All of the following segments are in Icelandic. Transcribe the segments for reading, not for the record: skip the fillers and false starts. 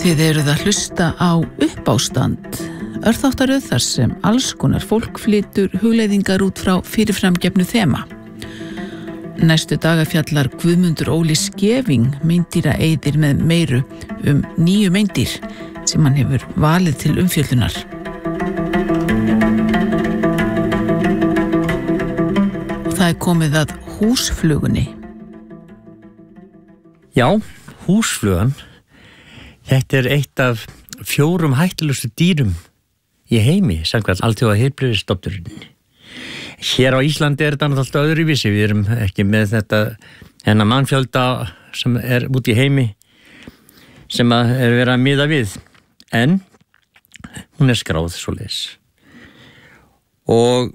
Þið eruð að hlusta á Uppástand, örþáttaröð þar sem alls konar fólk flytur hugleiðingar út frá fyrirframgefnu þema. Næstu daga fjallar Guðmundur Óli Skeving meindýra eyðir með meiru 9 meindýr sem hann hefur valið til umfjöllunar. Og það komið að húsflugunni. Já, húsflugan. Þetta eitt af 4 hættulegustu dýrum í heimi, samkvæmt Alþjóðaheilbrigðisstofnuninni. Hér á Íslandi þetta náttúrulega öðruvísi, við erum ekki með þennan mannfjölda sem út í heimi sem verið að miða við, en hún skráð svoleiðis. Og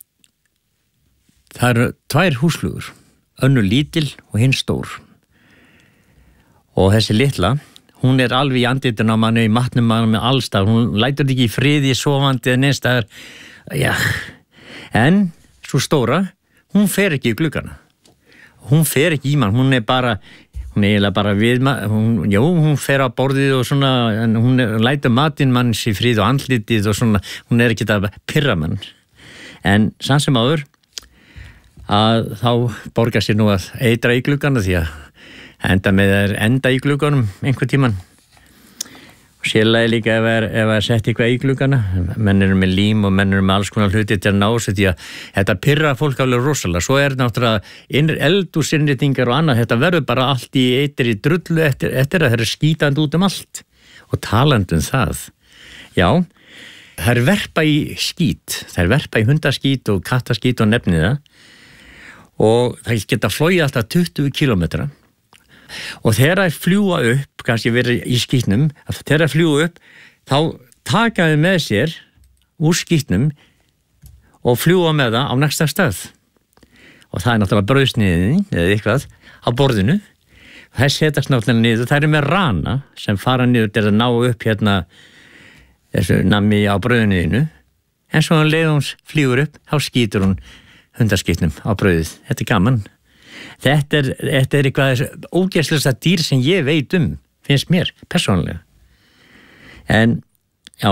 það eru 2 húsflugur, önnur lítil og hinn stór. Og þessi litla, hún alveg í andlitinu á manni, í matnum manni með allstað, hún lætur ekki í friði sofandi eða neðstaðar, já. En svo stóra, hún fer ekki í gluggana. Hún fer ekki í mann, hún eiginlega bara við hún fer á borðið og svona, en hún lætur matinn manns í frið og andlitið og svona, hún ekki að pirra mann. En samt sem áður, að þá borgar sér nú að eitra í gluggana því að enda í glugganum einhvern tímann. Sérlega líka ef sett eitthvað í gluggana. Menn eru með lím og menn eru með alls konar hluti til að ná sér því að þetta pirrar fólk alveg rosalega. Svo náttúrulega eldhúsinnréttingar og annað. Þetta verður bara allt í eitri drullu eftir að það er skítandi út allt. Og talandi það. Já, það verpa í skít. Það verpa í hundaskít og kattaskít og nefnið það. Og það geta flogið alltaf 20 kilometra. Og þegar það fljúa upp, kannski verið í skítnum, þegar það fljúa upp, þá taka þau með sér úr skítnum og fljúa með það á næsta stað. Og það náttúrulega brauðsniðin eða eitthvað á borðinu. Það setast náttúrulega niður, það með rana sem fara niður til að ná upp þessu nammi á brauðniðinu. En svo leið hún flýgur upp, þá skýtur hún hundaskítnum á brauðið. Þetta gaman. Þetta eitthvað ógeðslegasta dýr sem ég veit finnst mér, persónulega. En, já,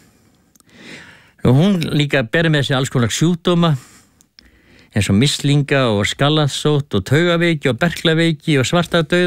hún líka ber með sér alls konar sjúkdóma, eins og mislinga og skallaðsótt og taugaveiki og berklaveiki og svartadauða.